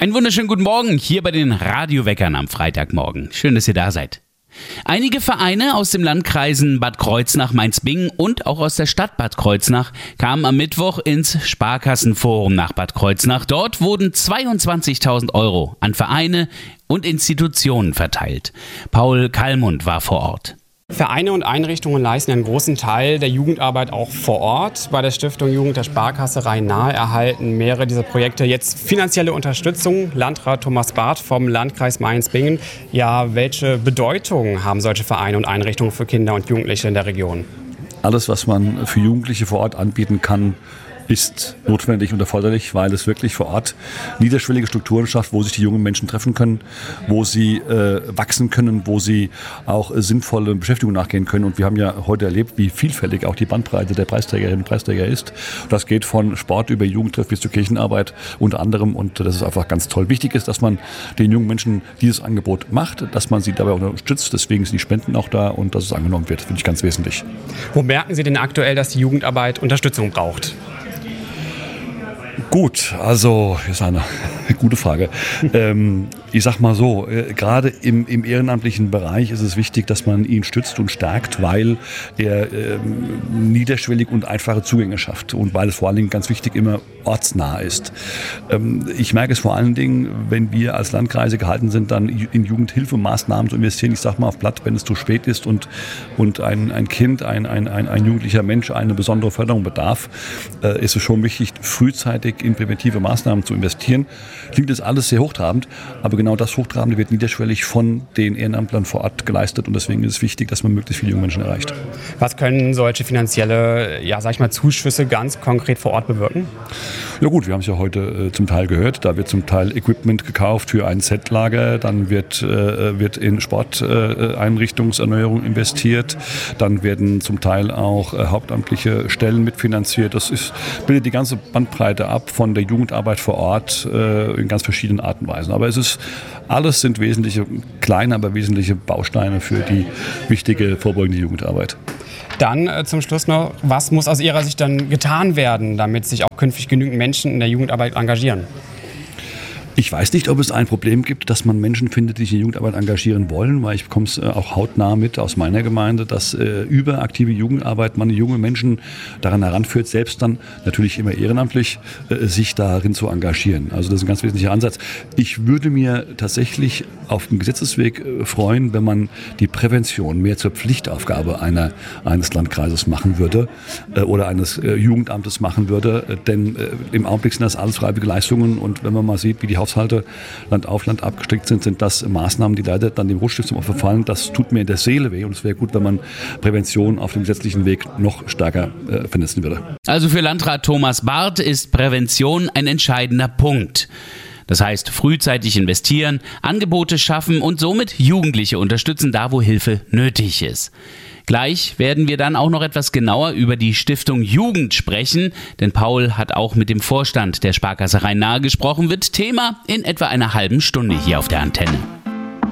Einen wunderschönen guten Morgen hier bei den Radioweckern am Freitagmorgen. Schön, dass ihr da seid. Einige Vereine aus den Landkreisen Bad Kreuznach, Mainz-Bingen und auch aus der Stadt Bad Kreuznach kamen am Mittwoch ins Sparkassenforum nach Bad Kreuznach. Dort wurden 22.000 € an Vereine und Institutionen verteilt. Paul Kallmund war vor Ort. Vereine und Einrichtungen leisten einen großen Teil der Jugendarbeit auch vor Ort. Bei der Stiftung Jugend der Sparkasse Rhein-Nahe erhalten mehrere dieser Projekte jetzt finanzielle Unterstützung. Landrat Thomas Barth vom Landkreis Mainz-Bingen. Ja, welche Bedeutung haben solche Vereine und Einrichtungen für Kinder und Jugendliche in der Region? Alles, was man für Jugendliche vor Ort anbieten kann, ist notwendig und erforderlich, weil es wirklich vor Ort niederschwellige Strukturen schafft, wo sich die jungen Menschen treffen können, wo sie wachsen können, wo sie auch sinnvolle Beschäftigung nachgehen können. Und wir haben ja heute erlebt, wie vielfältig auch die Bandbreite der Preisträgerinnen und Preisträger ist. Das geht von Sport über Jugendtreff bis zur Kirchenarbeit unter anderem. Und das ist einfach ganz toll. Wichtig ist, dass man den jungen Menschen dieses Angebot macht, dass man sie dabei unterstützt. Deswegen sind die Spenden auch da und dass es angenommen wird, finde ich ganz wesentlich. Wo merken Sie denn aktuell, dass die Jugendarbeit Unterstützung braucht? Gut, also ist eine gute Frage. Ich sag mal so, gerade im ehrenamtlichen Bereich ist es wichtig, dass man ihn stützt und stärkt, weil er niederschwellig und einfache Zugänge schafft und weil es vor allen Dingen ganz wichtig immer ortsnah ist. Ich merke es vor allen Dingen, wenn wir als Landkreise gehalten sind, dann in Jugendhilfemaßnahmen zu investieren. Ich sag mal auf Platt, wenn es zu spät ist und ein Kind, ein jugendlicher Mensch eine besondere Förderung bedarf, ist es schon wichtig, frühzeitig in präventive Maßnahmen zu investieren. Klingt das alles sehr hochtrabend, aber genau das Hochtrabende wird niederschwellig von den Ehrenamtlern vor Ort geleistet und deswegen ist es wichtig, dass man möglichst viele junge Menschen erreicht. Was können solche finanzielle, Zuschüsse ganz konkret vor Ort bewirken? Ja gut, wir haben es ja heute zum Teil gehört. Da wird zum Teil Equipment gekauft für ein Zeltlager, dann wird in Sporteinrichtungserneuerung investiert, dann werden zum Teil auch hauptamtliche Stellen mitfinanziert. Das bildet die ganze Bandbreite ab von der Jugendarbeit vor Ort in ganz verschiedenen Arten und Weisen. Aber alles sind wesentliche, kleine, aber wesentliche Bausteine für die wichtige vorbeugende Jugendarbeit. Dann zum Schluss noch, was muss aus Ihrer Sicht dann getan werden, damit sich auch künftig genügend Menschen in der Jugendarbeit engagieren? Ich weiß nicht, ob es ein Problem gibt, dass man Menschen findet, die sich in Jugendarbeit engagieren wollen, weil ich bekomme es auch hautnah mit aus meiner Gemeinde, dass über aktive Jugendarbeit man junge Menschen daran heranführt, selbst dann natürlich immer ehrenamtlich sich darin zu engagieren. Also das ist ein ganz wesentlicher Ansatz. Ich würde mir tatsächlich auf dem Gesetzesweg freuen, wenn man die Prävention mehr zur Pflichtaufgabe eines Landkreises machen würde oder eines Jugendamtes machen würde, denn im Augenblick sind das alles freiwillige Leistungen und wenn man mal sieht, wie die Haushalte Land auf Land abgestrickt sind das Maßnahmen, die leider dann dem Rotstift zum Opfer fallen. Das tut mir in der Seele weh und es wäre gut, wenn man Prävention auf dem gesetzlichen Weg noch stärker vernetzen würde. Also für Landrat Thomas Barth ist Prävention ein entscheidender Punkt. Das heißt, frühzeitig investieren, Angebote schaffen und somit Jugendliche unterstützen, da wo Hilfe nötig ist. Gleich werden wir dann auch noch etwas genauer über die Stiftung Jugend sprechen, denn Paul hat auch mit dem Vorstand der Sparkasse Rhein-Nahe gesprochen, wird Thema in etwa einer halben Stunde hier auf der Antenne.